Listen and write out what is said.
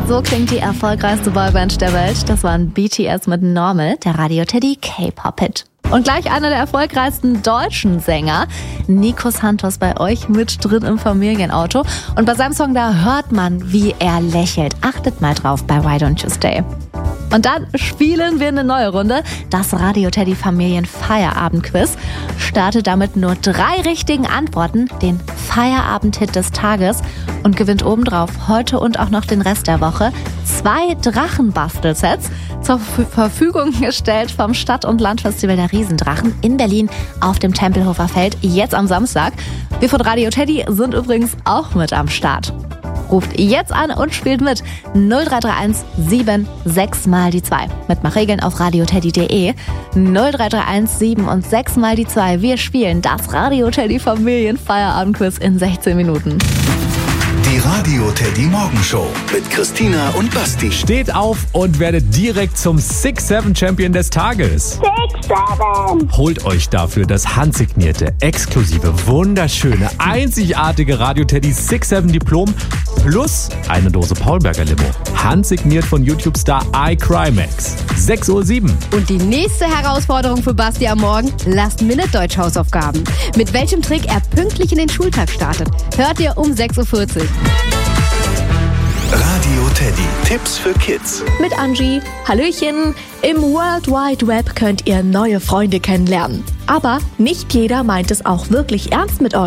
So klingt die erfolgreichste Boyband der Welt. Das waren BTS mit Normal, der Radio Teddy K-Pop-Hit. Und gleich einer der erfolgreichsten deutschen Sänger, Nico Santos, bei euch mit drin im Familienauto. Und bei seinem Song, da hört man, wie er lächelt. Achtet mal drauf bei Why Don't You Stay. Und dann spielen wir eine neue Runde. Das Radio Teddy Familien Feierabend-Quiz startet damit nur 3 richtigen Antworten, den Feierabend-Hit des Tages, und gewinnt obendrauf heute und auch noch den Rest der Woche 2 Drachenbastelsets, zur Verfügung gestellt vom Stadt- und Landfestival der Riesendrachen in Berlin auf dem Tempelhofer Feld, jetzt am Samstag. Wir von Radio Teddy sind übrigens auch mit am Start. Ruft jetzt an und spielt mit 0331 76 mal die 2. Mitmachregeln auf radioteddy.de. 0331 7 und 6 mal die 2. Wir spielen das Radio Teddy Familien Feierabendquiz in 16 Minuten. Die Radio Teddy Morgenshow mit Christina und Basti. Steht auf und werdet direkt zum 6-7 Champion des Tages. 6-7. Holt euch dafür das handsignierte, exklusive, wunderschöne, einzigartige Radio Teddy 6-7 Diplom plus eine Dose Paulberger Limo. Handsigniert von YouTube-Star iCrymax. 6:07 Uhr. Und die nächste Herausforderung für Basti am Morgen: Last-Minute-Deutsch-Hausaufgaben. Mit welchem Trick er pünktlich in den Schultag startet, hört ihr um 6:40 Uhr. Radio Teddy. Tipps für Kids. Mit Angie. Hallöchen. Im World Wide Web könnt ihr neue Freunde kennenlernen. Aber nicht jeder meint es auch wirklich ernst mit euch.